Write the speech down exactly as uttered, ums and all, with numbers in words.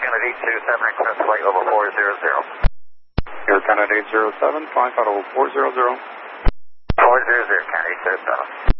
Canada eight two seven, request flight level four zero zero. Air Canada eight zero seven, flying out over four zero zero. four zero zero, Canada eight zero seven.